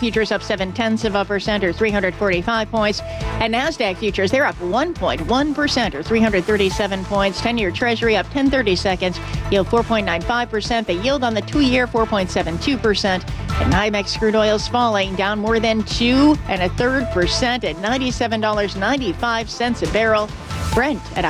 futures up 0.7% or 345 points. And NASDAQ futures, they're up 1.1% or 337 points. 10-year Treasury up 10/30 seconds, yield 4.95%. The yield on the 2-year 4.72%. And NYMEX crude oil's falling, down more than 2.33% at $97.95 a barrel. Brent at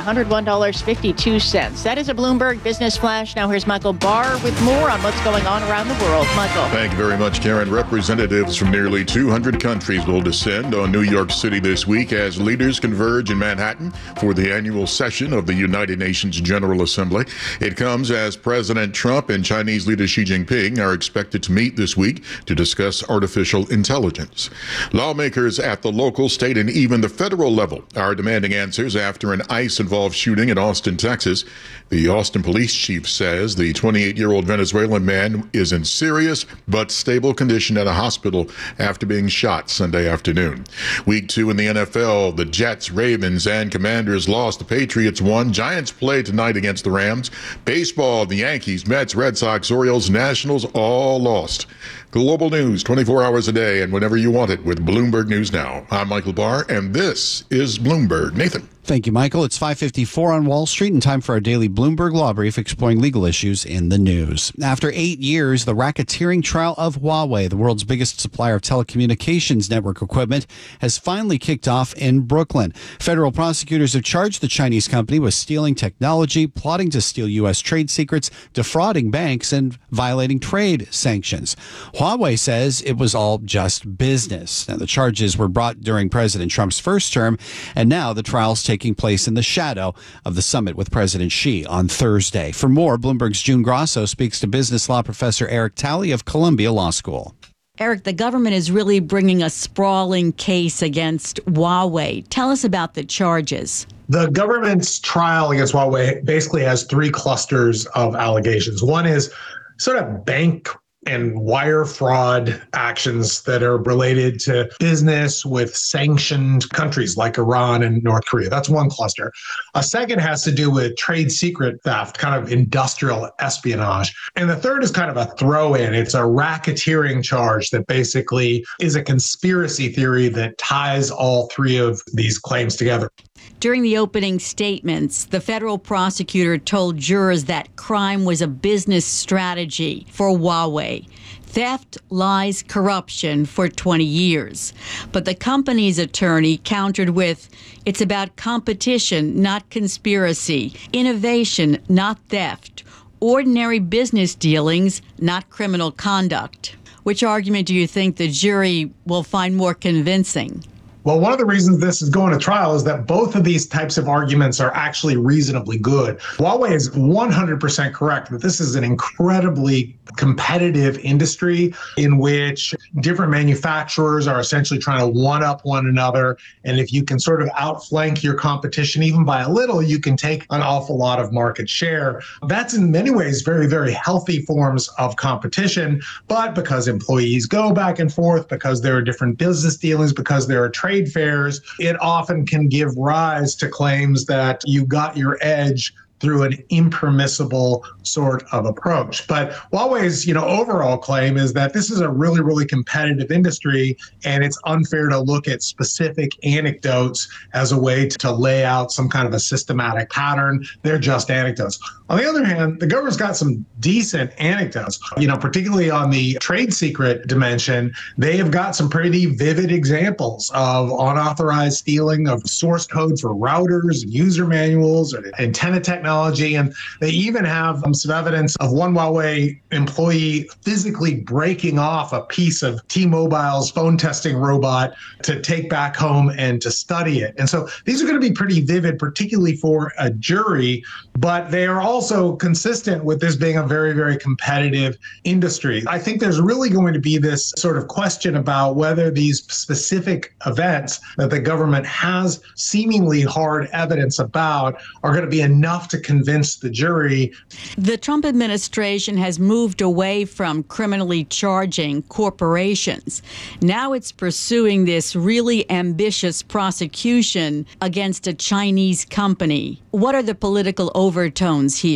$101.52. That is a Bloomberg Business Flash. Now here's Michael Barr with more on what's going on around the world. Michael. Thank you very much, Karen. Representatives from nearly 200 countries will descend on New York City this week as leaders converge in Manhattan for the annual session of the United Nations General Assembly. It comes as President Trump and Chinese leader Xi Jinping are expected to meet this week to discuss artificial intelligence. Lawmakers at the local, state, and even the federal level are demanding answers after an ICE-involved shooting in Austin, Texas. The Austin police chief says the 28-year-old Venezuelan man is in serious but stable condition at a hospital after being shot Sunday afternoon. Week 2 in the NFL, the Jets, Ravens, and Commanders lost. The Patriots won. Giants play tonight against the Rams. Baseball, the Yankees, Mets, Red Sox, Orioles, Nationals all lost. Global news 24 hours a day and whenever you want it with Bloomberg News Now. I'm Michael Barr, and this is Bloomberg. Nathan. Thank you, Michael. It's 5:54 on Wall Street and time for our daily Bloomberg Law Brief exploring legal issues in the news. After 8 years, the racketeering trial of Huawei, the world's biggest supplier of telecommunications network equipment, has finally kicked off in Brooklyn. Federal prosecutors have charged the Chinese company with stealing technology, plotting to steal U.S. trade secrets, defrauding banks, and violating trade sanctions. Huawei says it was all just business. Now, the charges were brought during President Trump's first term, and now the trial's taking place in the shadow of the summit with President Xi on Thursday. For more, Bloomberg's June Grosso speaks to business law professor Eric Talley of Columbia Law School. Eric, the government is really bringing a sprawling case against Huawei. Tell us about the charges. The government's trial against Huawei basically has 3 clusters of allegations. One is sort of bank and wire fraud actions that are related to business with sanctioned countries like Iran and North Korea. That's one cluster. A second has to do with trade secret theft, kind of industrial espionage. And the third is kind of a throw-in. It's a racketeering charge that basically is a conspiracy theory that ties all 3 of these claims together. During the opening statements, the federal prosecutor told jurors that crime was a business strategy for Huawei. Theft, lies, corruption for 20 years. But the company's attorney countered with, it's about competition, not conspiracy, innovation, not theft, ordinary business dealings, not criminal conduct. Which argument do you think the jury will find more convincing? Well, one of the reasons this is going to trial is that both of these types of arguments are actually reasonably good. Huawei is 100% correct that this is an incredibly competitive industry in which different manufacturers are essentially trying to one-up one another. And if you can sort of outflank your competition, even by a little, you can take an awful lot of market share. That's in many ways very, very healthy forms of competition. But because employees go back and forth, because there are different business dealings, because there are trade fairs, it often can give rise to claims that you got your edge through an impermissible sort of approach. But Huawei's, overall claim is that this is a really, really competitive industry, and it's unfair to look at specific anecdotes as a way to lay out some kind of a systematic pattern. They're just anecdotes. On the other hand, the government's got some decent anecdotes, particularly on the trade secret dimension. They have got some pretty vivid examples of unauthorized stealing of source code for routers, user manuals, or antenna technology. And they even have some evidence of one Huawei employee physically breaking off a piece of T-Mobile's phone testing robot to take back home and to study it. And so these are going to be pretty vivid, particularly for a jury, but they are also consistent with this being a very, very competitive industry. I think there's really going to be this sort of question about whether these specific events that the government has seemingly hard evidence about are going to be enough to convince the jury. The Trump administration has moved away from criminally charging corporations. Now it's pursuing this really ambitious prosecution against a Chinese company. What are the political overtones here?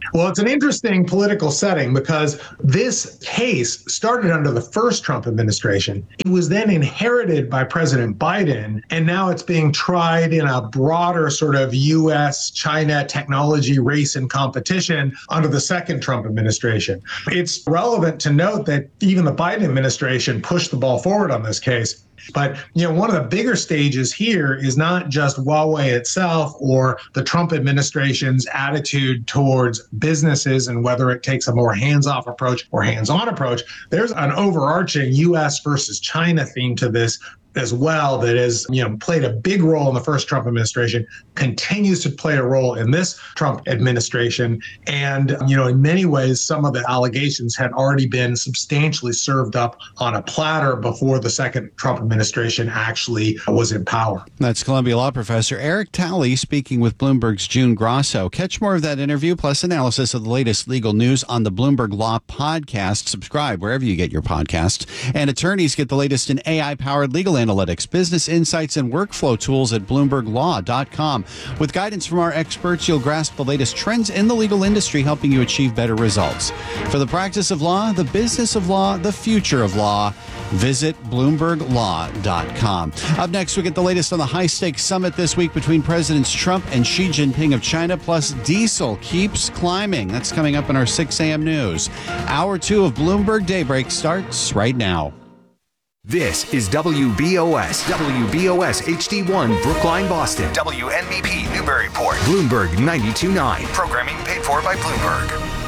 Well, it's an interesting political setting because this case started under the first Trump administration. It was then inherited by President Biden, and now it's being tried in a broader sort of U.S.-China technology race and competition under the second Trump administration. It's relevant to note that even the Biden administration pushed the ball forward on this case. But, one of the bigger stages here is not just Huawei itself or the Trump administration's attitude towards businesses and whether it takes a more hands-off approach or hands-on approach. There's an overarching U.S. versus China theme to this as well that has, played a big role in the first Trump administration, continues to play a role in this Trump administration. And, in many ways, some of the allegations had already been substantially served up on a platter before the second Trump administration actually was in power. That's Columbia Law Professor Eric Talley speaking with Bloomberg's June Grosso. Catch more of that interview plus analysis of the latest legal news on the Bloomberg Law podcast. Subscribe wherever you get your podcasts. And attorneys get the latest in AI-powered legal analytics, business insights, and workflow tools at BloombergLaw.com. With guidance from our experts, you'll grasp the latest trends in the legal industry, helping you achieve better results. For the practice of law, the business of law, the future of law, visit BloombergLaw.com. Up next, we get the latest on the high-stakes summit this week between Presidents Trump and Xi Jinping of China, plus diesel keeps climbing. That's coming up in our 6 a.m. news. Hour 2 of Bloomberg Daybreak starts right now. This is WBOS HD1 Brookline, Boston. WNBP Newburyport. Bloomberg 92.9. Programming paid for by Bloomberg.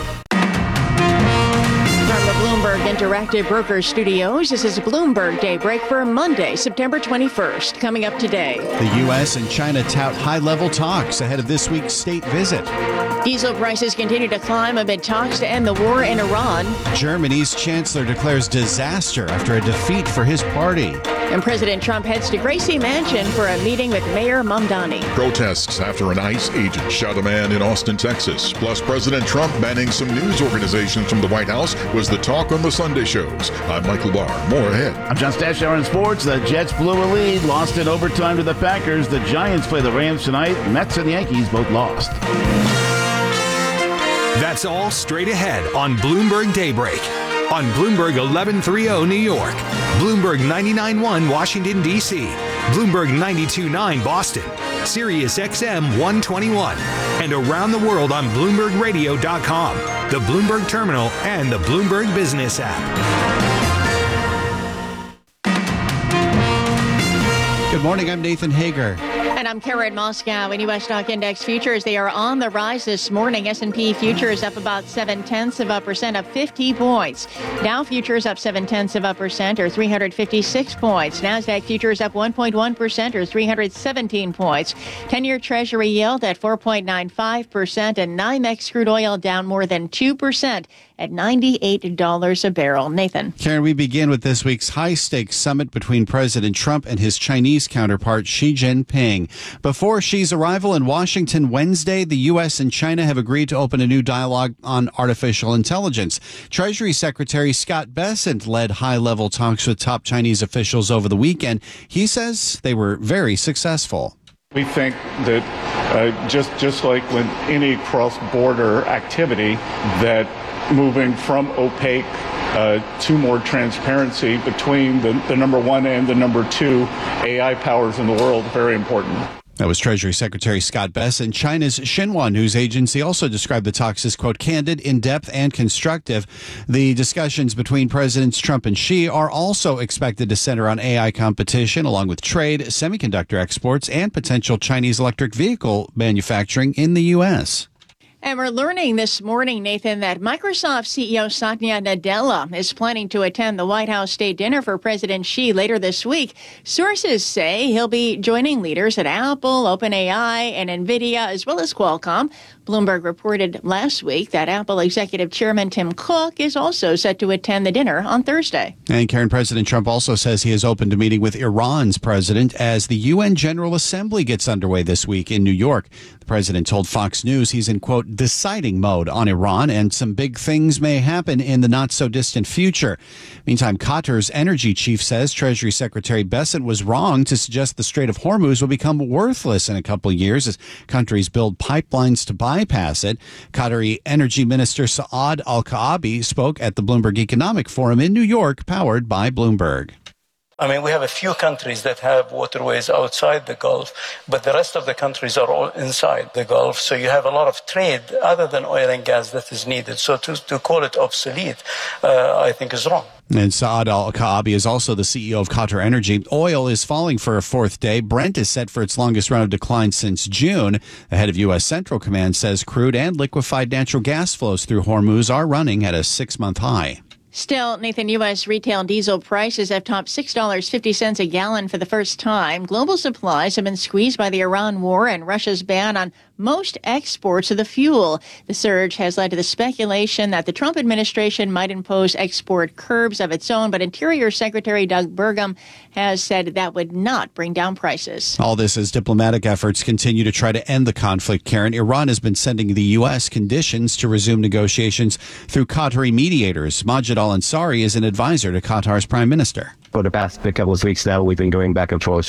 From the Bloomberg Interactive Brokers Studios, this is Bloomberg Daybreak for Monday, September 21st. Coming up today, the U.S. and China tout high-level talks ahead of this week's state visit. Diesel prices continue to climb amid talks to end the war in Iran. Germany's chancellor declares disaster after a defeat for his party. And President Trump heads to Gracie Mansion for a meeting with Mayor Mamdani. Protests after an ICE agent shot a man in Austin, Texas. Plus, President Trump banning some news organizations from the White House was the talk on the Sunday shows. I'm Michael Barr. More ahead. I'm John Stashower in sports. The Jets blew a lead, lost in overtime to the Packers. The Giants play the Rams tonight. Mets and Yankees both lost. That's all straight ahead on Bloomberg Daybreak. On Bloomberg 1130 New York, Bloomberg 99.1 Washington, D.C., Bloomberg 92.9 Boston, Sirius XM 121, and around the world on BloombergRadio.com, the Bloomberg Terminal, and the Bloomberg Business app. Good morning, I'm Nathan Hager. And I'm Karen Moscow. In U.S. stock index futures, they are on the rise this morning. S&P futures up about 0.7%, up 50 points. Dow futures up 0.7%, or 356 points. NASDAQ futures up 1.1%, or 317 points. 10-year Treasury yield at 4.95%, and NYMEX crude oil down more than 2% at $98 a barrel. Nathan. Karen, we begin with this week's high-stakes summit between President Trump and his Chinese counterpart, Xi Jinping. Before Xi's arrival in Washington Wednesday, the U.S. and China have agreed to open a new dialogue on artificial intelligence. Treasury Secretary Scott Bessent led high-level talks with top Chinese officials over the weekend. He says they were very successful. We think that just like with any cross-border activity, that moving from opaque to more transparency between the number one and the number two AI powers in the world, very important. That was Treasury Secretary Scott Bessent. China's Xinhua news agency also described the talks as, quote, candid, in-depth, and constructive. The discussions between Presidents Trump and Xi are also expected to center on AI competition, along with trade, semiconductor exports, and potential Chinese electric vehicle manufacturing in the U.S. And we're learning this morning, Nathan, that Microsoft CEO Satya Nadella is planning to attend the White House state dinner for President Xi later this week. Sources say he'll be joining leaders at Apple, OpenAI, and NVIDIA, as well as Qualcomm. Bloomberg reported last week that Apple executive chairman Tim Cook is also set to attend the dinner on Thursday. And Karen, President Trump also says he is open to meeting with Iran's president as the UN General Assembly gets underway this week in New York. The president told Fox News he's in, quote, deciding mode on Iran, and some big things may happen in the not-so-distant future. Meantime, Qatar's energy chief says Treasury Secretary Bessent was wrong to suggest the Strait of Hormuz will become worthless in a couple of years as countries build pipelines to buy bypass it. Qatari Energy Minister Saad Al-Kaabi spoke at the Bloomberg Economic Forum in New York, powered by Bloomberg. I mean, we have a few countries that have waterways outside the Gulf, but the rest of the countries are all inside the Gulf. So you have a lot of trade other than oil and gas that is needed. So to call it obsolete, I think is wrong. And Saad Al-Kaabi is also the CEO of Qatar Energy. Oil is falling for a fourth day. Brent is set for its longest run of decline since June. The head of U.S. Central Command says crude and liquefied natural gas flows through Hormuz are running at a 6-month high. Still, Nathan, U.S. retail diesel prices have topped $6.50 a gallon for the first time. Global supplies have been squeezed by the Iran war and Russia's ban on most exports of the fuel. The surge has led to the speculation that the Trump administration might impose export curbs of its own, but Interior Secretary Doug Burgum has said that would not bring down prices. All this as diplomatic efforts continue to try to end the conflict, Karen. Iran has been sending the U.S. conditions to resume negotiations through Qatari mediators. Majid Al-Ansari is an advisor to Qatar's prime minister. For the past couple of weeks now, we've been going back and forth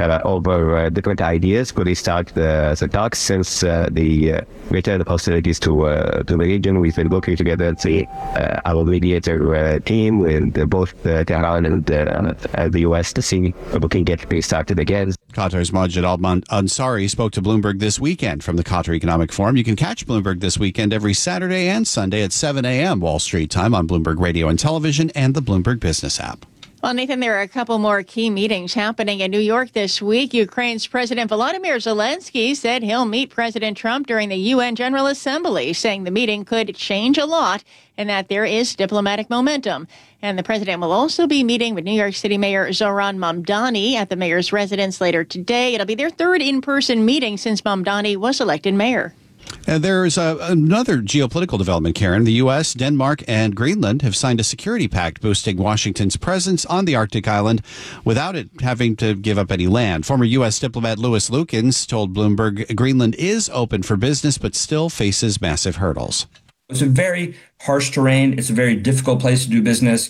over different ideas to restart the talks since the return of hostilities to the region. We've been working together as our mediator team with both Tehran and the U.S. to see if we can get restarted again. Qatar's Majid Al-Ansari spoke to Bloomberg this weekend from the Qatar Economic Forum. You can catch Bloomberg this weekend every Saturday and Sunday at 7 a.m. Wall Street time on Bloomberg Radio and Television and the Bloomberg Business app. Well, Nathan, there are a couple more key meetings happening in New York this week. Ukraine's President Volodymyr Zelensky said he'll meet President Trump during the UN General Assembly, saying the meeting could change a lot and that there is diplomatic momentum. And the president will also be meeting with New York City Mayor Zohran Mamdani at the mayor's residence later today. It'll be their third in-person meeting since Mamdani was elected mayor. There's another geopolitical development, Karen. The U.S., Denmark, and Greenland have signed a security pact boosting Washington's presence on the Arctic island without it having to give up any land. Former U.S. diplomat Louis Lukens told Bloomberg Greenland is open for business but still faces massive hurdles. It's a very harsh terrain. It's a very difficult place to do business.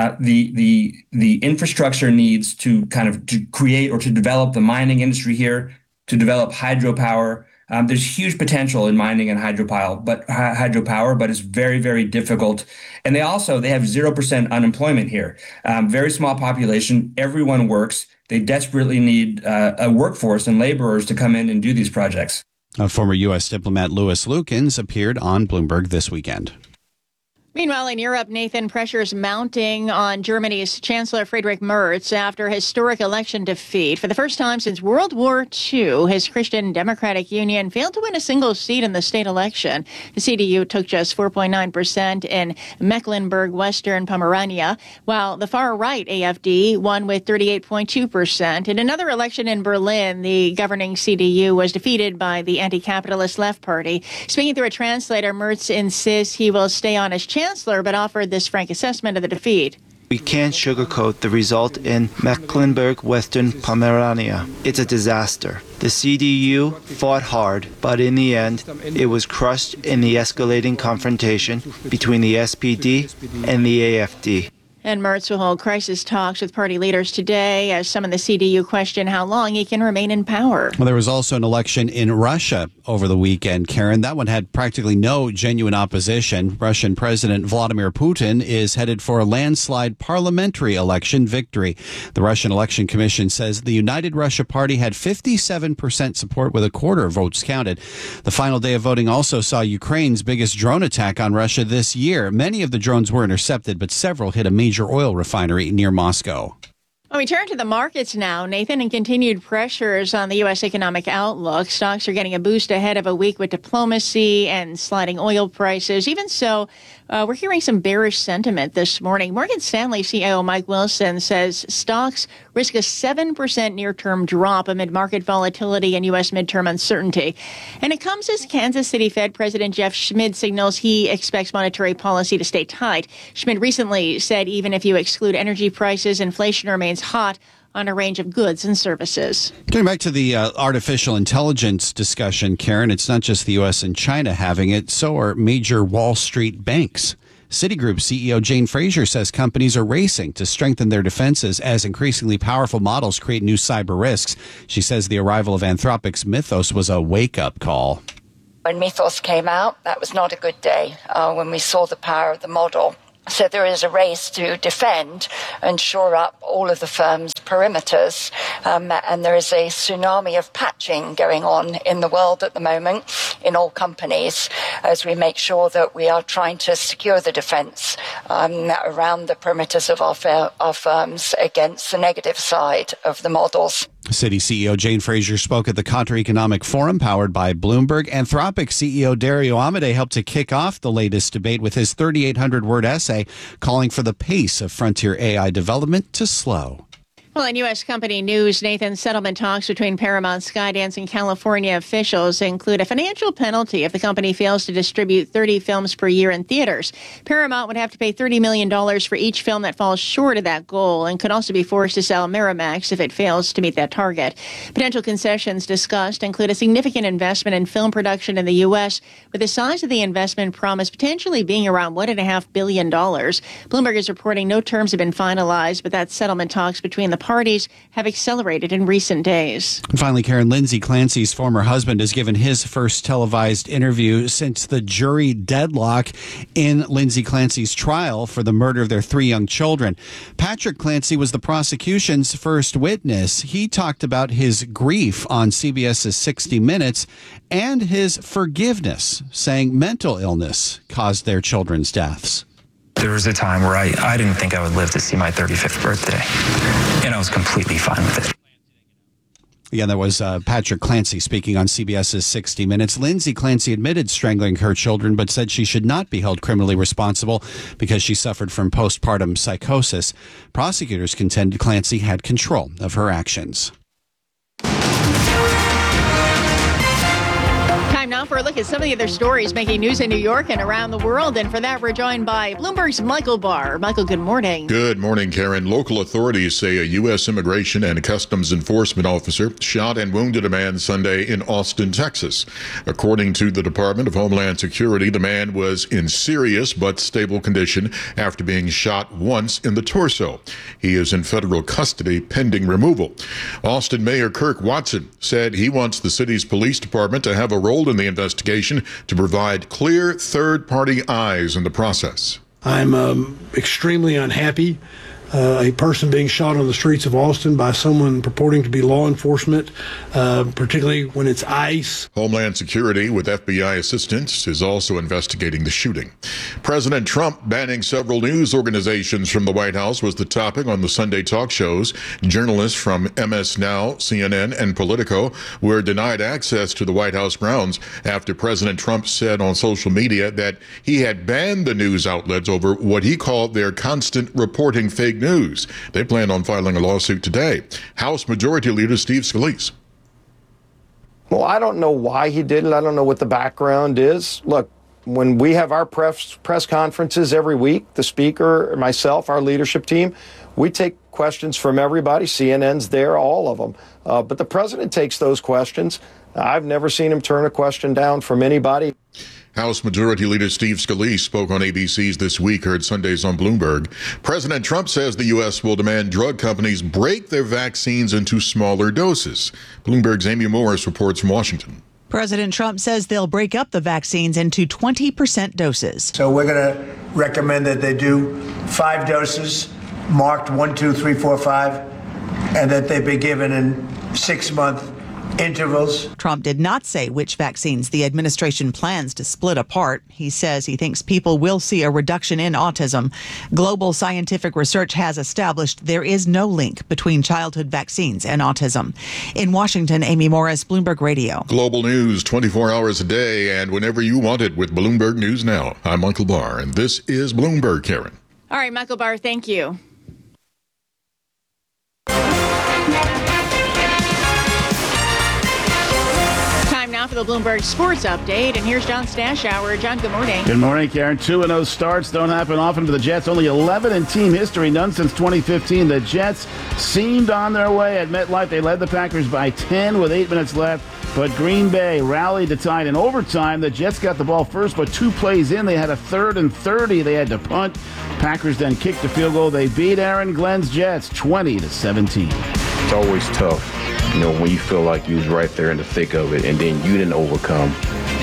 The infrastructure needs to to create or to develop the mining industry here, to develop hydropower. There's huge potential in mining and hydropower, but it's very, very difficult. And they have 0% unemployment here. Very small population. Everyone works. They desperately need a workforce and laborers to come in and do these projects. Former U.S. diplomat Louis Lukens appeared on Bloomberg this weekend. Meanwhile, in Europe, Nathan, pressures mounting on Germany's Chancellor Friedrich Merz after historic election defeat. For the first time since World War II, his Christian Democratic Union failed to win a single seat in the state election. The CDU took just 4.9% in Mecklenburg-Western Pomerania, while the far-right AfD won with 38.2%. In another election in Berlin, the governing CDU was defeated by the anti-capitalist Left Party. Speaking through a translator, Merz insists he will stay on as chancellor, but offered this frank assessment of the defeat. We can't sugarcoat the result in Mecklenburg-Western Pomerania. It's a disaster. The CDU fought hard, but in the end, it was crushed in the escalating confrontation between the SPD and the AfD. And Merz will hold crisis talks with party leaders today as some in the CDU question how long he can remain in power. Well, there was also an election in Russia over the weekend, Karen. That one had practically no genuine opposition. Russian President Vladimir Putin is headed for a landslide parliamentary election victory. The Russian Election Commission says the United Russia Party had 57% support with a quarter of votes counted. The final day of voting also saw Ukraine's biggest drone attack on Russia this year. Many of the drones were intercepted, but several hit a major oil refinery near Moscow. Well, we turn to the markets now, Nathan, and continued pressures on the U.S. economic outlook. Stocks are getting a boost ahead of a week with diplomacy and sliding oil prices. Even so, we're hearing some bearish sentiment this morning. Morgan Stanley CEO Mike Wilson says stocks risk a 7% near-term drop amid market volatility and U.S. midterm uncertainty. And it comes as Kansas City Fed President Jeff Schmidt signals he expects monetary policy to stay tight. Schmidt recently said even if you exclude energy prices, inflation remains hot on a range of goods and services. Getting back to the artificial intelligence discussion, Karen, it's not just the U.S. and China having it, so are major Wall Street banks. Citigroup CEO Jane Fraser says companies are racing to strengthen their defenses as increasingly powerful models create new cyber risks. She says the arrival of Anthropic's Mythos was a wake-up call. When Mythos came out, that was not a good day when we saw the power of the model. So there is a race to defend and shore up all of the firm's perimeters. And there is a tsunami of patching going on in the world at the moment in all companies as we make sure that we are trying to secure the defense around the perimeters of our firms against the negative side of the models. Citi CEO Jane Fraser spoke at the Contra Economic Forum powered by Bloomberg. Anthropic CEO Dario Amodei helped to kick off the latest debate with his 3,800-word essay calling for the pace of frontier AI development to slow. Well, in U.S. company news, Nathan, settlement talks between Paramount, Skydance, and California officials include a financial penalty if the company fails to distribute 30 films per year in theaters. Paramount would have to pay $30 million for each film that falls short of that goal and could also be forced to sell Miramax if it fails to meet that target. Potential concessions discussed include a significant investment in film production in the U.S., with the size of the investment promised potentially being around $1.5 billion. Bloomberg is reporting no terms have been finalized, but that settlement talks between the parties have accelerated in recent days. And finally, Karen, Lindsay Clancy's former husband has given his first televised interview since the jury deadlock in Lindsay Clancy's trial for the murder of their 3 young children. Patrick Clancy was the prosecution's first witness. He talked about his grief on CBS's 60 Minutes and his forgiveness, saying mental illness caused their children's deaths. There was a time where I didn't think I would live to see my 35th birthday, and I was completely fine with it. Again, that was Patrick Clancy speaking on CBS's 60 Minutes. Lindsay Clancy admitted strangling her children, but said she should not be held criminally responsible because she suffered from postpartum psychosis. Prosecutors contend Clancy had control of her actions. Time now for a look at some of the other stories making news in New York and around the world. And for that, we're joined by Bloomberg's Michael Barr. Michael, good morning. Good morning, Karen. Local authorities say a U.S. Immigration and Customs Enforcement officer shot and wounded a man Sunday in Austin, Texas. According to the Department of Homeland Security, the man was in serious but stable condition after being shot once in the torso. He is in federal custody pending removal. Austin Mayor Kirk Watson said he wants the city's police department to have a role in the investigation to provide clear third-party eyes in the process. I'm extremely unhappy. A person being shot on the streets of Austin by someone purporting to be law enforcement, particularly when it's ICE. Homeland Security, with FBI assistance, is also investigating the shooting. President Trump banning several news organizations from the White House was the topic on the Sunday talk shows. Journalists from MS Now, CNN, and Politico were denied access to the White House grounds after President Trump said on social media that he had banned the news outlets over what he called their constant reporting fake news. They plan on filing a lawsuit today. House Majority Leader Steve Scalise. Well, I don't know why he did it. I don't know what the background is. Look, when we have our press conferences every week, the speaker, myself, our leadership team, we take questions from everybody. CNN's there, all of them. But the president takes those questions. I've never seen him turn a question down from anybody. House Majority Leader Steve Scalise spoke on ABC's This Week, heard Sundays on Bloomberg. President Trump says the U.S. will demand drug companies break their vaccines into smaller doses. Bloomberg's Amy Morris reports from Washington. President Trump says they'll break up the vaccines into 20% doses. So we're going to recommend that they do 5 doses, marked 1, 2, 3, 4, 5, and that they be given in 6-month intervals. Trump did not say which vaccines the administration plans to split apart. He says he thinks people will see a reduction in autism. Global scientific research has established there is no link between childhood vaccines and autism. In Washington, Amy Morris, Bloomberg Radio. Global news 24 hours a day and whenever you want it with Bloomberg News Now. I'm Michael Barr, and this is Bloomberg, Karen. All right, Michael Barr, thank you. Now for the Bloomberg Sports Update, and here's John Stashower. John, good morning. Good morning, Karen. 2-0 starts don't happen often for the Jets. Only 11 in team history, none since 2015. The Jets seemed on their way at MetLife. They led the Packers by 10 with 8 minutes left, but Green Bay rallied to tie it in overtime. The Jets got the ball first, but 2 plays in, they had a 3rd and 30. They had to punt. Packers then kicked the field goal. They beat Aaron Glenn's Jets 20-17. It's always tough, when you feel like you was right there in the thick of it, and then you didn't overcome,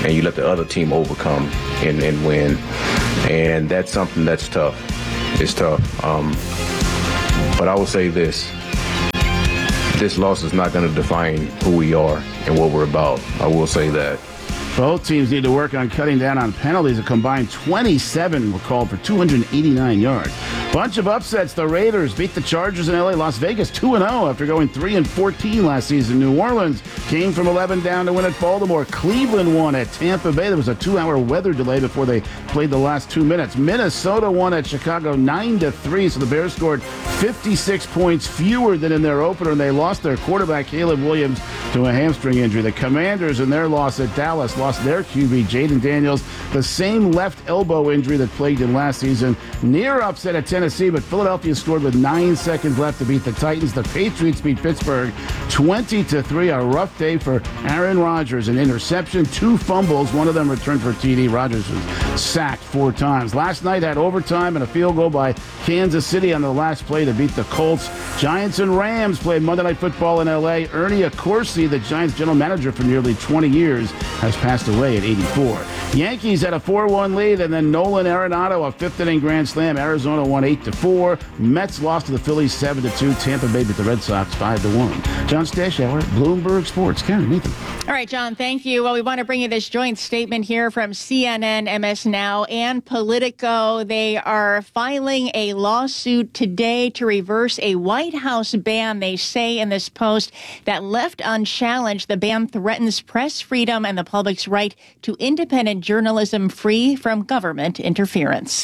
and you let the other team overcome and win. And that's something that's tough. It's tough. But I will say this loss is not going to define who we are and what we're about. I will say that. Both teams need to work on cutting down on penalties. A combined 27 were called for 289 yards. Bunch of upsets. The Raiders beat the Chargers in L.A. Las Vegas 2-0 after going 3-14 last season. New Orleans came from 11 down to win at Baltimore. Cleveland won at Tampa Bay. There was a 2-hour weather delay before they played the last 2 minutes. Minnesota won at Chicago 9-3, so the Bears scored 56 points fewer than in their opener, and they lost their quarterback Caleb Williams to a hamstring injury. The Commanders in their loss at Dallas lost their QB Jaden Daniels, the same left elbow injury that plagued him last season. Near upset at Tennessee, but Philadelphia scored with 9 seconds left to beat the Titans. The Patriots beat Pittsburgh 20-3. A rough day for Aaron Rodgers. An interception, 2 fumbles, one of them returned for TD. Rodgers was sacked 4 times. Last night had overtime and a field goal by Kansas City on the last play to beat the Colts. Giants and Rams played Monday Night Football in L.A. Ernie Accorsi, the Giants general manager for nearly 20 years, has passed away at 84. Yankees had a 4-1 lead, and then Nolan Arenado, a 5th-inning grand slam. Arizona won 8-4. Mets lost to the Phillies 7-2. Tampa Bay beat the Red Sox 5-1. John Stashower, Bloomberg Sports. Karen, Nathan. All right, John, thank you. Well, we want to bring you this joint statement here from CNN, MS Now, and Politico. They are filing a lawsuit today to reverse a White House ban, they say in this post, that left unchallenged. The ban threatens press freedom and the public's right to independent journalism free from government interference.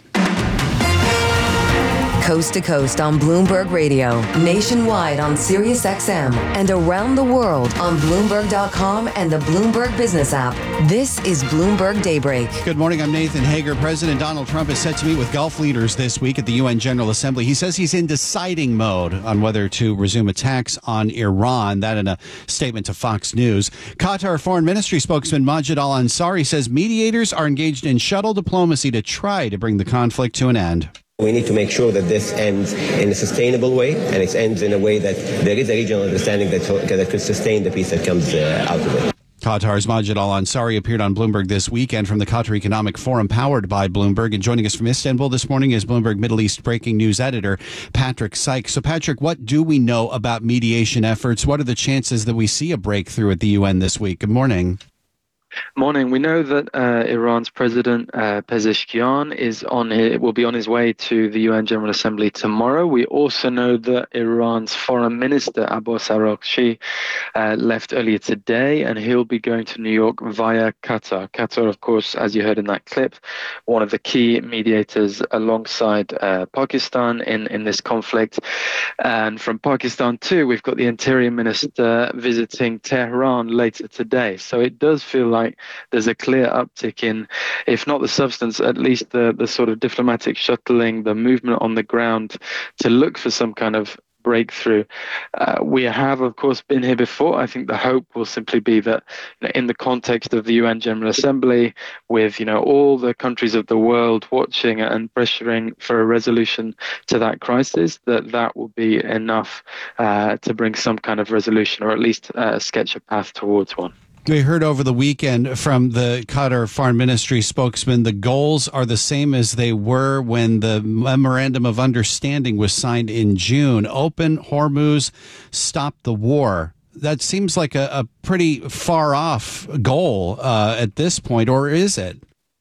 Coast to coast on Bloomberg Radio, nationwide on Sirius XM, and around the world on Bloomberg.com and the Bloomberg Business app. This is Bloomberg Daybreak. Good morning. I'm Nathan Hager. President Donald Trump is set to meet with Gulf leaders this week at the UN General Assembly. He says he's in deciding mode on whether to resume attacks on Iran. That in a statement to Fox News. Qatar Foreign Ministry spokesman Majid Al-Ansari says mediators are engaged in shuttle diplomacy to try to bring the conflict to an end. We need to make sure that this ends in a sustainable way, and it ends in a way that there is a regional understanding that could sustain the peace that comes out of it. Qatar's Majid Al-Ansari appeared on Bloomberg this weekend from the Qatar Economic Forum powered by Bloomberg. And joining us from Istanbul this morning is Bloomberg Middle East breaking news editor Patrick Sykes. So, Patrick, what do we know about mediation efforts? What are the chances that we see a breakthrough at the UN this week? Good morning. Morning. We know that Iran's president Pezeshkian will be on his way to the UN General Assembly tomorrow. We also know that Iran's foreign minister Abbas Araghchi left earlier today, and he'll be going to New York via Qatar. Qatar, of course, as you heard in that clip, one of the key mediators alongside Pakistan in this conflict. And from Pakistan too, we've got the Interior Minister visiting Tehran later today. So it does feel like there's a clear uptick in, if not the substance, at least the sort of diplomatic shuttling, the movement on the ground to look for some kind of breakthrough. We have, of course, been here before. I think the hope will simply be that in the context of the UN General Assembly, with all the countries of the world watching and pressuring for a resolution to that crisis, that will be enough to bring some kind of resolution, or at least sketch a path towards one. We heard over the weekend from the Qatar Foreign Ministry spokesman the goals are the same as they were when the Memorandum of Understanding was signed in June. Open Hormuz, stop the war. That seems like a pretty far off goal at this point, or is it?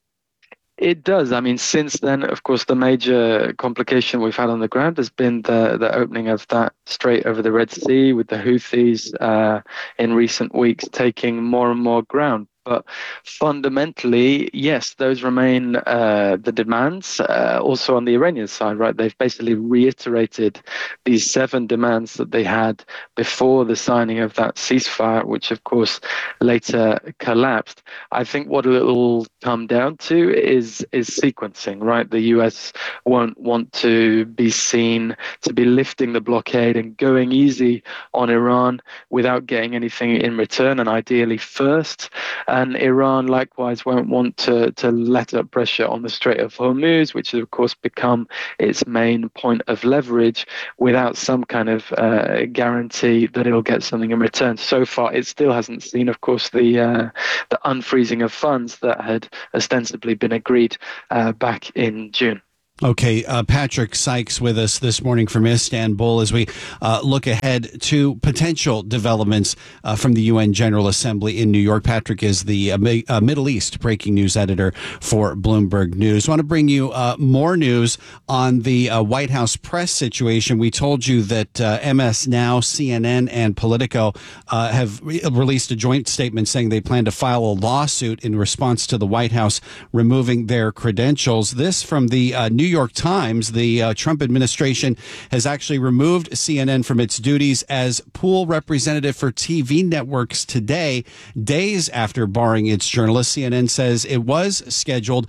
It does. I mean, since then, of course, the major complication we've had on the ground has been the opening of that strait over the Red Sea, with the Houthis in recent weeks taking more and more ground. But fundamentally, yes, those remain the demands. Also on the Iranian side, right? They've basically reiterated these 7 demands that they had before the signing of that ceasefire, which of course later collapsed. I think what it will come down to is sequencing, right? The US won't want to be seen to be lifting the blockade and going easy on Iran without getting anything in return, and ideally first. and Iran likewise won't want to let up pressure on the Strait of Hormuz, which has of course become its main point of leverage, without some kind of guarantee that it'll get something in return. So far, it still hasn't seen, of course, the unfreezing of funds that had ostensibly been agreed back in June. Okay, Patrick Sykes with us this morning from Istanbul as we look ahead to potential developments from the UN General Assembly in New York. Patrick is the Middle East breaking news editor for Bloomberg News. I want to bring you more news on the White House press situation. We told you that MS Now, CNN, and Politico have released a joint statement saying they plan to file a lawsuit in response to the White House removing their credentials. This from the New York Times. The Trump administration has actually removed CNN from its duties as pool representative for TV networks today, days after barring its journalists. CNN says it was scheduled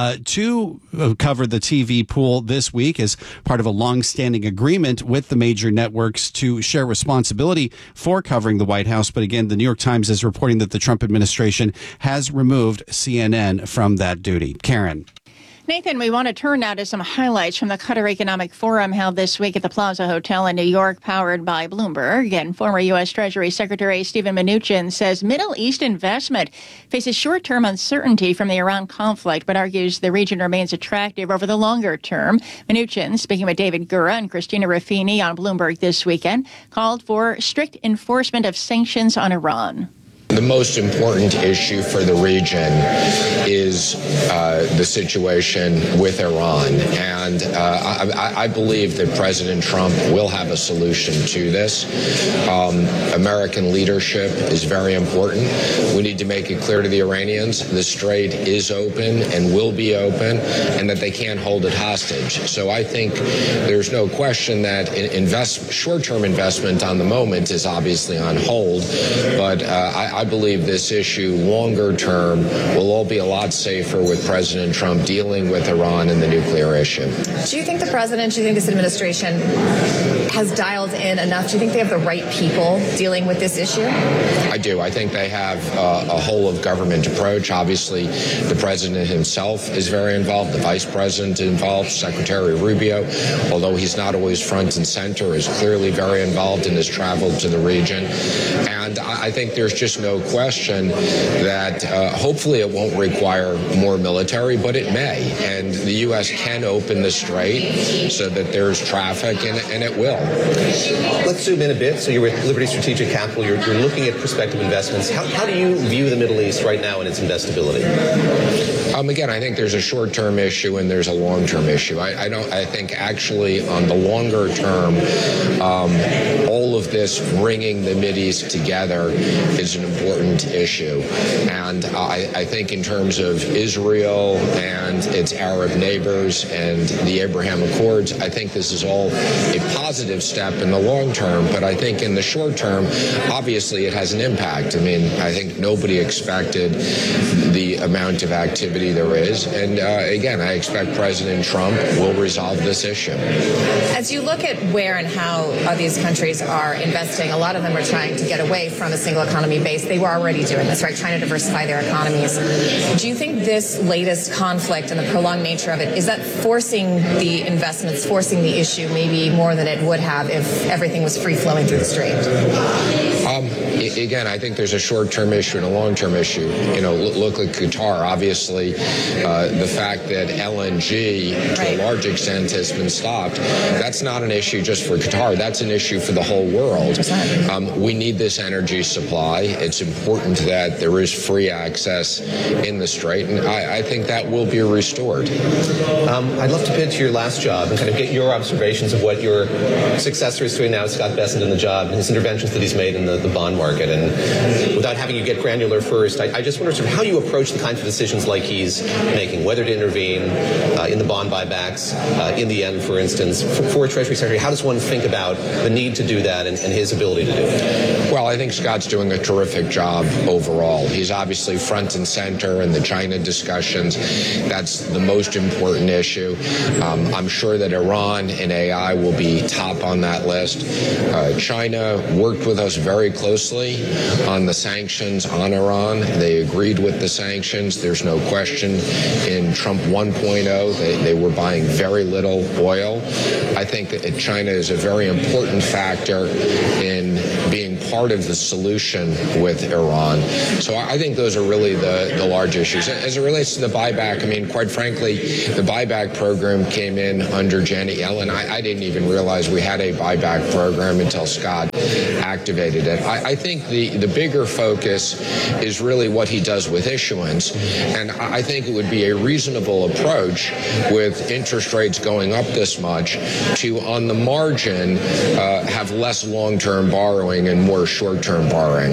to cover the TV pool this week as part of a long-standing agreement with the major networks to share responsibility for covering the White House. But again, the New York Times is reporting that the Trump administration has removed CNN from that duty. Karen. Nathan, we want to turn now to some highlights from the Qatar Economic Forum held this week at the Plaza Hotel in New York, powered by Bloomberg. And former U.S. Treasury Secretary Steven Mnuchin says Middle East investment faces short-term uncertainty from the Iran conflict, but argues the region remains attractive over the longer term. Mnuchin, speaking with David Gura and Christina Ruffini on Bloomberg this weekend, called for strict enforcement of sanctions on Iran. The most important issue for the region is the situation with Iran. And I believe that President Trump will have a solution to this. American leadership is very important. We need to make it clear to the Iranians the strait is open and will be open, and that they can't hold it hostage. So I think there's no question that short-term investment on the moment is obviously on hold, but I believe this issue, longer term, will all be a lot safer with President Trump dealing with Iran and the nuclear issue. Do you think the president, do you think this administration has dialed in enough? Do you think they have the right people dealing with this issue? I do. I think they have a whole of government approach. Obviously, the president himself is very involved, the vice president involved, Secretary Rubio, although he's not always front and center, is clearly very involved in his travel to the region. And I think there's just no question that hopefully it won't require more military, but it may. And the U.S. can open the strait so that there's traffic, and it will. Let's zoom in a bit. So you're with Liberty Strategic Capital. You're looking at prospective investments. How do you view the Middle East right now and its investability? Again, I think there's a short-term issue and there's a long-term issue. I think actually on the longer term, all of this bringing the Mideast together is an important issue. And I think in terms of Israel and its Arab neighbors and the Abraham Accords, I think this is all a positive step in the long term. But I think in the short term, obviously it has an impact. I mean, I think nobody expected the amount of activity there is. And again, I expect President Trump will resolve this issue. As you look at where and how these countries are investing, a lot of them are trying to get away from a single economy base. They were already doing this, right? Trying to diversify their economies. Do you think this latest conflict and the prolonged nature of it, is that forcing the investments, forcing the issue maybe more than it would have if everything was free-flowing through the strait? Again, I think there's a short-term issue and a long-term issue. You know, look at Qatar. Obviously, the fact that LNG, to a large extent, has been stopped, that's not an issue just for Qatar. That's an issue for the whole world. We need this energy supply. It's important that there is free access in the strait, and I think that will be restored. I'd love to pitch your last job and kind of get your observations of what your successor is doing now, Scott Bessent, in the job, and his interventions that he's made in the bond market. And without having you get granular first, I just wonder sort of how you approach the kinds of decisions like he's making, whether to intervene in the bond buybacks, in the end, for instance, for Treasury Secretary, how does one think about the need to do that and his ability to do it? Well, I think Scott's doing a terrific job overall. He's obviously front and center in the China discussions. That's the most important issue. I'm sure that Iran and AI will be top on that list. China worked with us very closely on the sanctions on Iran. They agreed with the sanctions. There's no question. In Trump 1.0, they were buying very little oil. I think that China is a very important factor in being part of the solution with Iran. So I think those are really the large issues. As it relates to the buyback, I mean, quite frankly, the buyback program came in under Janet Yellen. I didn't even realize we had a buyback program until Scott activated it. I think the bigger focus is really what he does with issuance. And I think it would be a reasonable approach with interest rates going up this much to, on the margin, have less long-term borrowing and more short-term borrowing.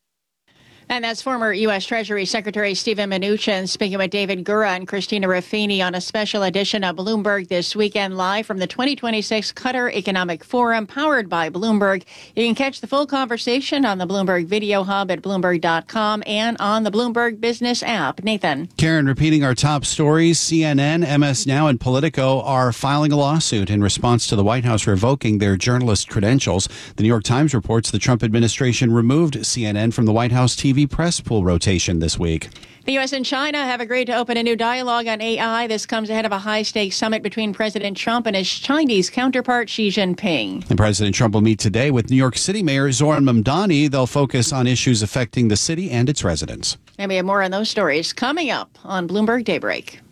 And that's former U.S. Treasury Secretary Steven Mnuchin speaking with David Gura and Christina Ruffini on a special edition of Bloomberg This Weekend, live from the 2026 Qatar Economic Forum, powered by Bloomberg. You can catch the full conversation on the Bloomberg Video Hub at Bloomberg.com and on the Bloomberg Business app. Nathan. Karen, repeating our top stories, CNN, MS Now, and Politico are filing a lawsuit in response to the White House revoking their journalist credentials. The New York Times reports the Trump administration removed CNN from the White House TV press pool rotation this week. The U.S. and China have agreed to open a new dialogue on AI. This comes ahead of a high-stakes summit between President Trump and his Chinese counterpart, Xi Jinping. And President Trump will meet today with New York City Mayor Zoran Mamdani. They'll focus on issues affecting the city and its residents. And we have more on those stories coming up on Bloomberg Daybreak.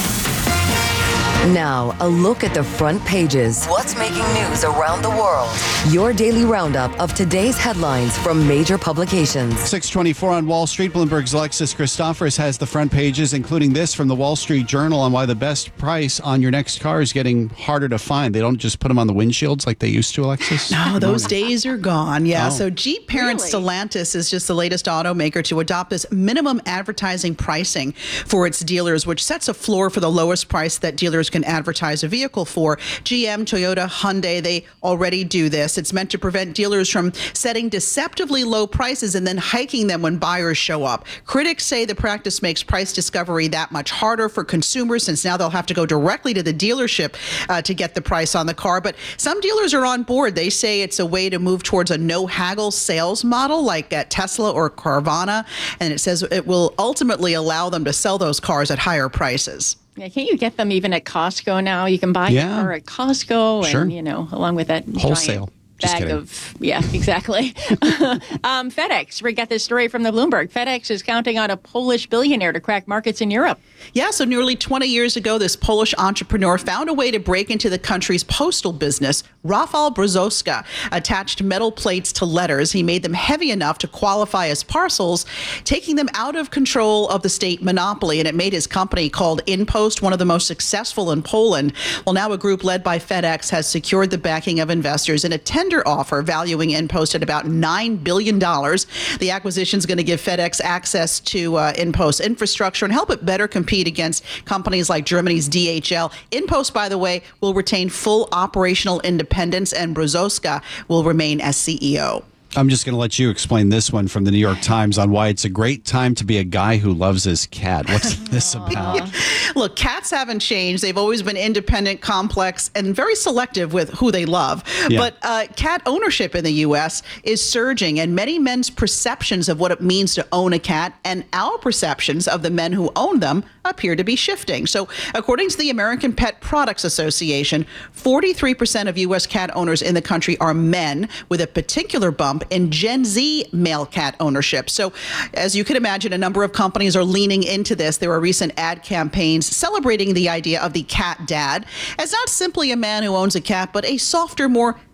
Now, a look at the front pages. What's making news around the world? Your daily roundup of today's headlines from major publications. 6:24 on Wall Street. Bloomberg's Alexis Christoforous has the front pages, including this from the Wall Street Journal on why the best price on your next car is getting harder to find. They don't just put them on the windshields like they used to, Alexis? No, those days are gone. Yeah. Oh. So Jeep parent Stellantis is just the latest automaker to adopt this minimum advertising pricing for its dealers, which sets a floor for the lowest price that dealers can advertise a vehicle for. GM, Toyota, Hyundai, they already do this. It's meant to prevent dealers from setting deceptively low prices and then hiking them when buyers show up. Critics say the practice makes price discovery that much harder for consumers, since now they'll have to go directly to the dealership to get the price on the car. But some dealers are on board. They say it's a way to move towards a no-haggle sales model like at Tesla or Carvana. And it says it will ultimately allow them to sell those cars at higher prices. Yeah, can't you get them even at Costco now? You can buy a car at Costco, Sure. and, along with that Wholesale. giant bag of, exactly. FedEx, we got this story from the Bloomberg. FedEx is counting on a Polish billionaire to crack markets in Europe. Yeah, so nearly 20 years ago, this Polish entrepreneur found a way to break into the country's postal business. Rafał Brzozowska attached metal plates to letters. He made them heavy enough to qualify as parcels, taking them out of control of the state monopoly. And it made his company called InPost one of the most successful in Poland. Well, now a group led by FedEx has secured the backing of investors in a tender offer valuing InPost at about $9 billion. The acquisition is going to give FedEx access to InPost infrastructure and help it better compete against companies like Germany's DHL. InPost, by the way, will retain full operational independence, and Brzozowska will remain as CEO. I'm just going to let you explain this one from the New York Times on why it's a great time to be a guy who loves his cat. What's this about? Look, cats haven't changed. They've always been independent, complex, and very selective with who they love. Yeah. But cat ownership in the U.S. is surging, and many men's perceptions of what it means to own a cat and our perceptions of the men who own them appear to be shifting. So according to the American Pet Products Association, 43% of U.S. cat owners in the country are men, with a particular bump in Gen Z male cat ownership. So as you can imagine, a number of companies are leaning into this. There are recent ad campaigns celebrating the idea of the cat dad as not simply a man who owns a cat, but a softer, more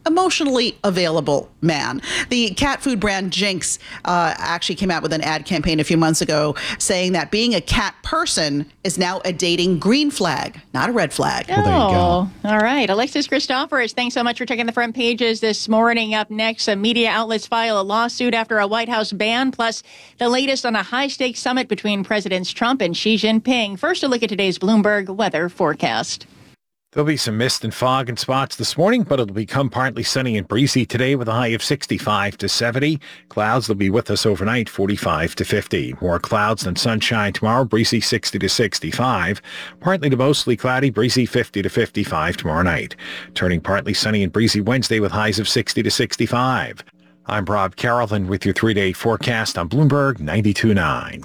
emotionally available man. The cat food brand Jinx actually came out with an ad campaign a few months ago saying that being a cat person is now a dating green flag, not a red flag. Well, there you go. All right. Alexis Christoforous, thanks so much for checking the front pages this morning. Up next, some media outlets file a lawsuit after a White House ban, plus the latest on a high-stakes summit between Presidents Trump and Xi Jinping. First, a look at today's Bloomberg weather forecast. There'll be some mist and fog in spots this morning, but it'll become partly sunny and breezy today with a high of 65 to 70. Clouds will be with us overnight, 45 to 50. More clouds than sunshine tomorrow, breezy 60 to 65. Partly to mostly cloudy, breezy 50 to 55 tomorrow night. Turning partly sunny and breezy Wednesday with highs of 60 to 65. I'm Rob Carrollton with your 3-day forecast on Bloomberg 92.9.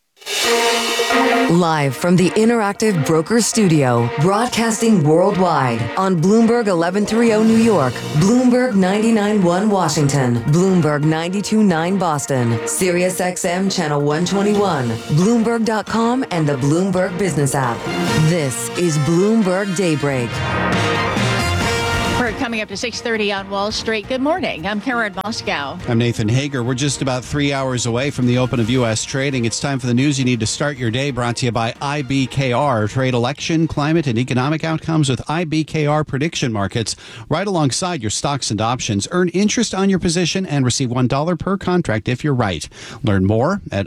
Live from the Interactive Brokers Studio, broadcasting worldwide on Bloomberg 1130 New York, Bloomberg 99.1 Washington, Bloomberg 92.9 Boston, Sirius XM Channel 121, Bloomberg.com and the Bloomberg Business app. This is Bloomberg Daybreak. We're coming up to 6:30 on Wall Street. Good morning. I'm Karen Moscow. I'm Nathan Hager. We're just about 3 hours away from the open of U.S. trading. It's time for the news you need to start your day, brought to you by IBKR. Trade election, climate, and economic outcomes with IBKR prediction markets right alongside your stocks and options. Earn interest on your position and receive $1 per contract if you're right. Learn more at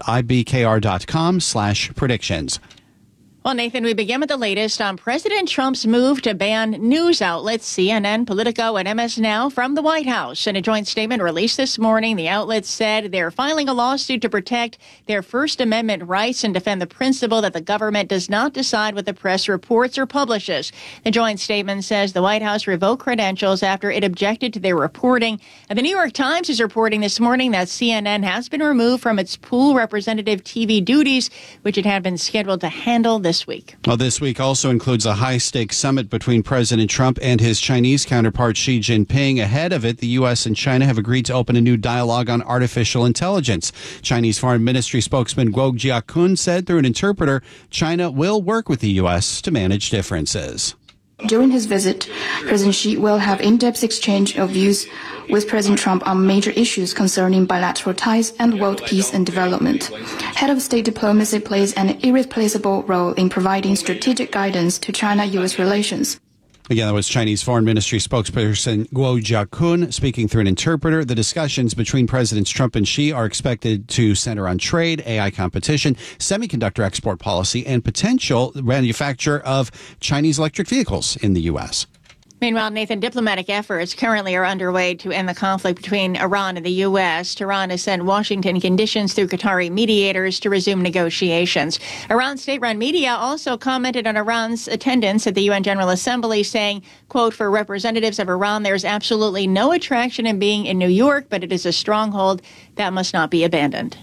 ibkr.com/predictions. Well, Nathan, we begin with the latest on President Trump's move to ban news outlets CNN, Politico, and MS Now from the White House. In a joint statement released this morning, the outlets said they're filing a lawsuit to protect their First Amendment rights and defend the principle that the government does not decide what the press reports or publishes. The joint statement says the White House revoked credentials after it objected to their reporting. And the New York Times is reporting this morning that CNN has been removed from its pool representative TV duties, which it had been scheduled to handle this week. Well, this week also includes a high-stakes summit between President Trump and his Chinese counterpart Xi Jinping. Ahead of it, the U.S. and China have agreed to open a new dialogue on artificial intelligence. Chinese Foreign Ministry spokesman Guo Jiakun said through an interpreter, China will work with the U.S. to manage differences. During his visit, President Xi will have in-depth exchange of views with President Trump on major issues concerning bilateral ties and world peace and development. Head of state diplomacy plays an irreplaceable role in providing strategic guidance to China-U.S. relations. Again, that was Chinese Foreign Ministry spokesperson Guo Jiakun speaking through an interpreter. The discussions between Presidents Trump and Xi are expected to center on trade, AI competition, semiconductor export policy, and potential manufacture of Chinese electric vehicles in the U.S. Meanwhile, Nathan, diplomatic efforts currently are underway to end the conflict between Iran and the U.S. Tehran has sent Washington conditions through Qatari mediators to resume negotiations. Iran's state-run media also commented on Iran's attendance at the UN General Assembly, saying, quote, for representatives of Iran, there's absolutely no attraction in being in New York, but it is a stronghold that must not be abandoned.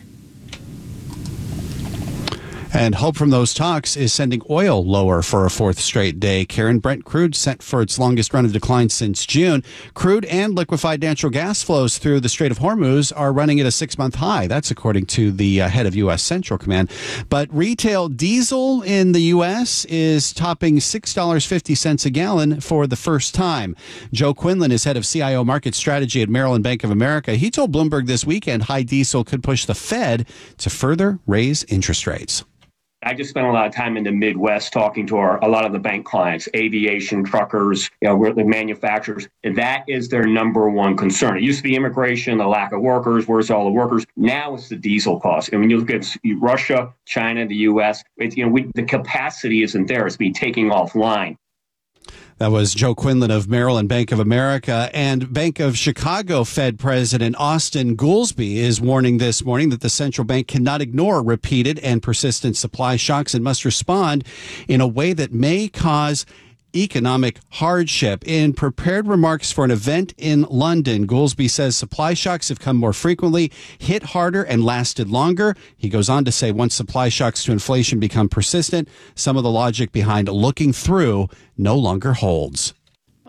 And hope from those talks is sending oil lower for a fourth straight day. Karen, Brent crude set for its longest run of decline since June. Crude and liquefied natural gas flows through the Strait of Hormuz are running at a 6-month high. That's according to the head of U.S. Central Command. But retail diesel in the U.S. is topping $6.50 a gallon for the first time. Joe Quinlan is head of CIO market strategy at Merrill and Bank of America. He told Bloomberg this weekend high diesel could push the Fed to further raise interest rates. I just spent a lot of time in the Midwest talking to a lot of the bank clients, aviation, truckers, the manufacturers. That is their number one concern. It used to be immigration, the lack of workers. Where's all the workers? Now it's the diesel cost. And when you look at Russia, China, the U.S., the capacity isn't there. It's being taken offline. That was Joe Quinlan of Merrill and Bank of America. And Bank of Chicago Fed President Austin Goolsbee is warning this morning that the central bank cannot ignore repeated and persistent supply shocks and must respond in a way that may cause economic hardship. In prepared remarks for an event in London, Goolsbee says supply shocks have come more frequently, hit harder, and lasted longer. He goes on to say once supply shocks to inflation become persistent, some of the logic behind looking through no longer holds.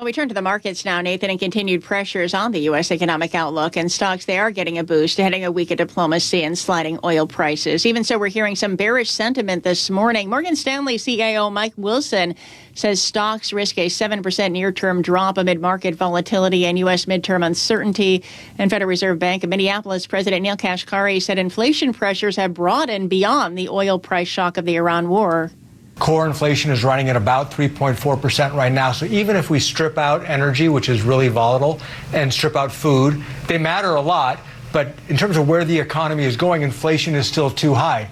Well, we turn to the markets now, Nathan, and continued pressures on the U.S. economic outlook. And stocks, they are getting a boost, heading a week of diplomacy and sliding oil prices. Even so, we're hearing some bearish sentiment this morning. Morgan Stanley CAO Mike Wilson says stocks risk a 7% near-term drop amid market volatility and U.S. midterm uncertainty. And Federal Reserve Bank of Minneapolis President Neel Kashkari said inflation pressures have broadened beyond the oil price shock of the Iran war. Core inflation is running at about 3.4% right now. So even if we strip out energy, which is really volatile, and strip out food, they matter a lot. But in terms of where the economy is going, inflation is still too high.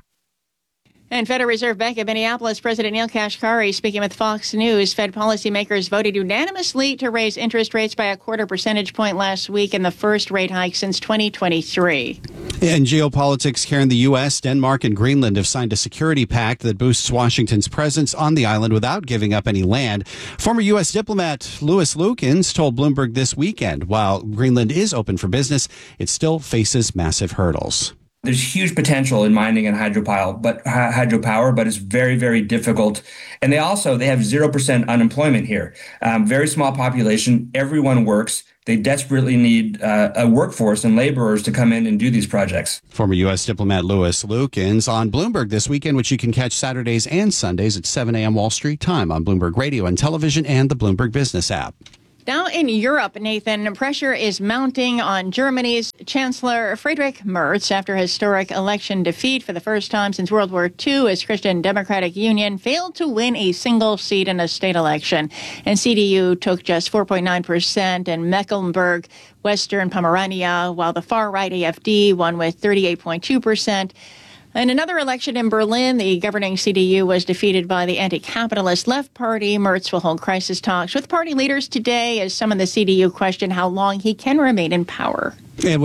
And Federal Reserve Bank of Minneapolis President Neel Kashkari speaking with Fox News. Fed policymakers voted unanimously to raise interest rates by a 0.25 percentage point last week in the first rate hike since 2023. In geopolitics, Karen, the U.S., Denmark, and Greenland have signed a security pact that boosts Washington's presence on the island without giving up any land. Former U.S. diplomat Louis Lukens told Bloomberg this weekend, while Greenland is open for business, it still faces massive hurdles. There's huge potential in mining and hydropower, but it's very, very difficult. And they have 0% unemployment here. Very small population. Everyone works. They desperately need a workforce and laborers to come in and do these projects. Former U.S. diplomat Louis Lukens on Bloomberg this weekend, which you can catch Saturdays and Sundays at 7 a.m. Wall Street time on Bloomberg Radio and Television and the Bloomberg Business app. Now in Europe, Nathan, pressure is mounting on Germany's Chancellor Friedrich Merz after historic election defeat for the first time since World War II as Christian Democratic Union failed to win a single seat in a state election. And CDU took just 4.9% in Mecklenburg, Western Pomerania, while the far-right AfD won with 38.2%. In another election in Berlin, the governing CDU was defeated by the anti-capitalist Left Party. Merz will hold crisis talks with party leaders today as some of the CDU question how long he can remain in power.